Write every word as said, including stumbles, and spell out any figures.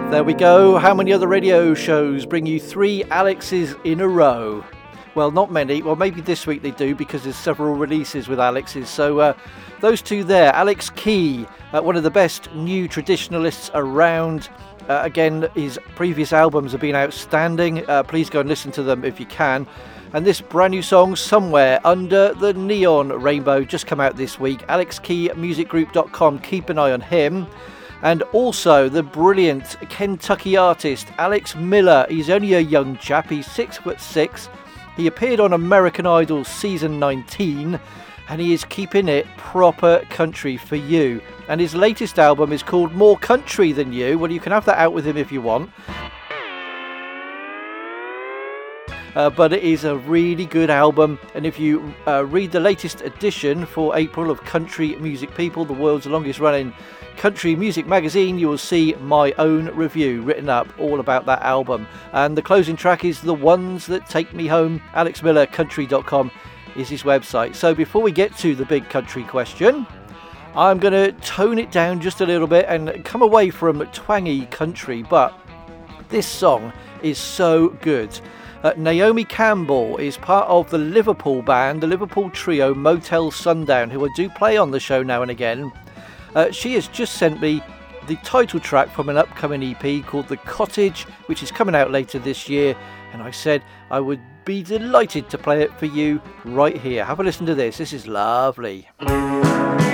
There we go. How many other radio shows bring you three Alexes in a row? Well, not many. Well, maybe this week they do because there's several releases with Alexes. So uh, those two there. Alex Key, uh, one of the best new traditionalists around. Uh, again, his previous albums have been outstanding. Uh, please go and listen to them if you can. And this brand new song, Somewhere Under the Neon Rainbow, just come out this week. alex key music group dot com. Keep an eye on him. And also the brilliant Kentucky artist Alex Miller. He's only a young chap. He's six foot six. He appeared on American Idol season nineteen, and he is keeping it proper country for you. And his latest album is called More Country Than You. Well, you can have that out with him if you want. Uh, but it is a really good album, and if you uh, read the latest edition for April of Country Music People, the world's longest running country music magazine, you will see my own review written up all about that album. And the closing track is The Ones That Take Me Home. alex miller country dot com is his website. So before we get to the big country question, I'm going to tone it down just a little bit and come away from twangy country, but this song is so good. Uh, Naomi Campbell is part of the Liverpool band, the Liverpool trio Motel Sundown, who I do play on the show now and again. Uh, she has just sent me the title track from an upcoming E P called The Cottage, which is coming out later this year, and I said I would be delighted to play it for you right here. Have a listen to this. This is lovely.